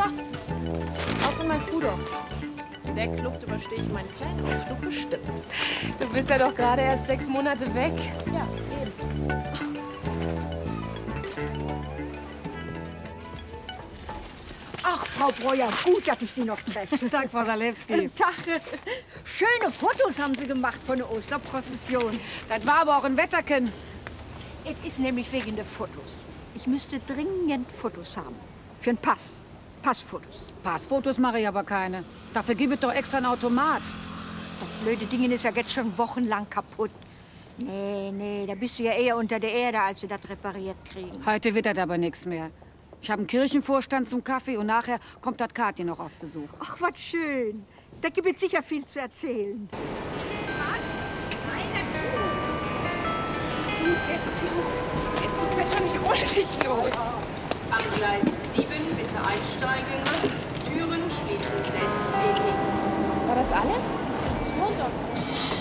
Auf in mein Kuhdorf. Der Kluft überstehe ich meinen kleinen Ausflug bestimmt. Du bist ja doch gerade erst 6 Monate weg. Ja, eben. Ach, Frau Breuer, gut, dass ich Sie noch treffe. Guten Tag, Frau Salewski. Guten Tag. Schöne Fotos haben Sie gemacht von der Osterprozession. Das war aber auch ein Wetterken. Es ist nämlich wegen der Fotos. Ich müsste dringend Fotos haben. Für einen Pass. Passfotos. Passfotos mache ich aber keine. Dafür gibt es doch extra einen Automat. Das blöde Ding ist ja jetzt schon wochenlang kaputt. Nee, da bist du ja eher unter der Erde, als sie das repariert kriegen. Heute wird das aber nichts mehr. Ich habe einen Kirchenvorstand zum Kaffee und nachher kommt das Kathi noch auf Besuch. Ach, was schön. Da gibt es sicher viel zu erzählen. Der Zug fährt schon nicht ohne dich los. Am Gleis 7 bitte einsteigen. Türen schließen selbsttätig. War das alles? Bis Montag.